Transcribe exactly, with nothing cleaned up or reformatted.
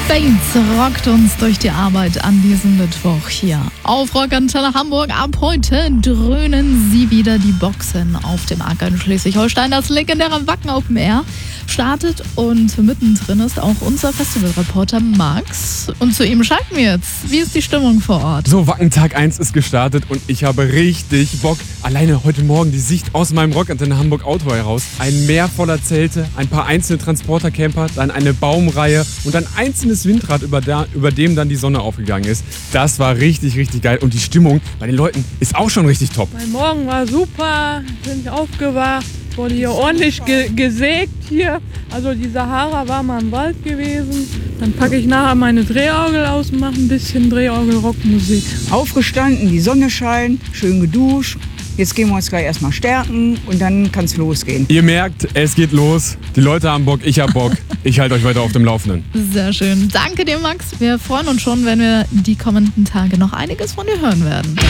Bates rockt uns durch die Arbeit an diesem Mittwoch hier. Auf Rockantenne Hamburg ab heute dröhnen sie wieder die Boxen auf dem Acker in Schleswig-Holstein. Das legendäre Wacken Open Air startet und mittendrin ist auch unser Festivalreporter Max. Und zu ihm schalten wir jetzt. Wie ist die Stimmung vor Ort? So, Wacken Tag eins ist gestartet und ich habe richtig Bock. Alleine heute Morgen die Sicht aus meinem Rockantenne Hamburg Auto heraus. Ein Meer voller Zelte, ein paar einzelne Transportercamper, dann eine Baumreihe und ein einzelnes Windrad, über, da, über dem dann die Sonne aufgegangen ist. Das war richtig, richtig geil. Und die Stimmung bei den Leuten ist auch schon richtig top. Mein Morgen war super, bin aufgewacht, wurde hier ordentlich ge- gesägt hier. Also die Sahara war mal im Wald gewesen. Dann packe ich nachher meine Drehorgel aus und mache ein bisschen Drehorgel-Rockmusik. Aufgestanden, die Sonne scheint, schön geduscht. Jetzt gehen wir uns gleich erstmal stärken und dann kann es losgehen. Ihr merkt, es geht los. Die Leute haben Bock, ich hab Bock. Ich halte euch weiter auf dem Laufenden. Sehr schön. Danke dir, Max. Wir freuen uns schon, wenn wir die kommenden Tage noch einiges von dir hören werden.